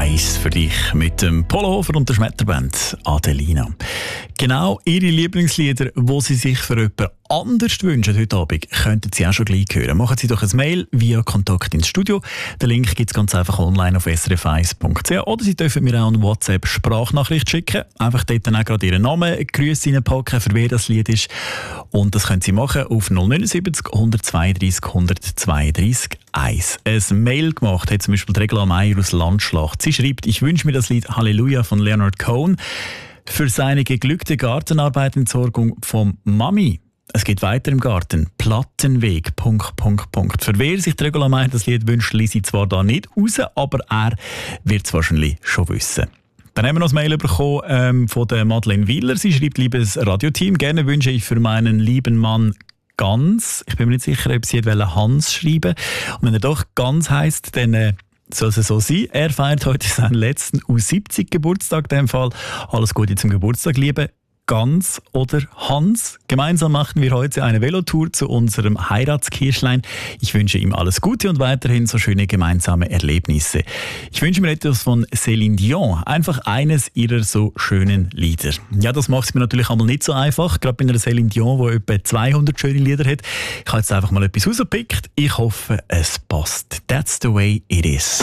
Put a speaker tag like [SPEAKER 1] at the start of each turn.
[SPEAKER 1] 1 für dich mit dem Polohofer und der Schmetterband Adelina. Genau ihre Lieblingslieder, die sie sich für jemanden anders wünschen heute Abend, könnten Sie auch schon gleich hören. Machen Sie doch ein Mail via Kontakt ins Studio. Den Link gibt es ganz einfach online auf srf1.ch oder Sie dürfen mir auch eine WhatsApp-Sprachnachricht schicken. Einfach dort dann auch gerade Ihren Namen, Grüße reinpacken, für wer das Lied ist. Und das können Sie machen auf 079 132 132 1. Ein Mail gemacht hat zum Beispiel Regla Meier aus Landschlacht. Sie schreibt, ich wünsche mir das Lied Halleluja von Leonard Cohen für seine geglückte Gartenarbeitentsorgung vom Mami. Es geht weiter im Garten. Plattenweg. ... Für wer sich Regula Meier das Lied wünscht, liest sie zwar da nicht raus, aber er wird es wahrscheinlich schon wissen. Dann haben wir noch ein Mail bekommen von der Madeleine Wieler. Sie schreibt, liebes Radioteam, gerne wünsche ich für meinen lieben Mann Ganz. Ich bin mir nicht sicher, ob sie Hans schreiben wollte. Und wenn er doch Ganz heisst, dann soll es so sein. Er feiert heute seinen letzten U70 Geburtstag. In dem Fall alles Gute zum Geburtstag, liebe Ganz oder Hans. Gemeinsam machen wir heute eine Velotour zu unserem Heiratskirschlein. Ich wünsche ihm alles Gute und weiterhin so schöne gemeinsame Erlebnisse. Ich wünsche mir etwas von Céline Dion. Einfach eines ihrer so schönen Lieder. Ja, das macht es mir natürlich einmal nicht so einfach. Gerade bei einer Céline Dion, die etwa 200 schöne Lieder hat. Ich habe jetzt einfach mal etwas rausgepickt. Ich hoffe, es passt. That's the way it is.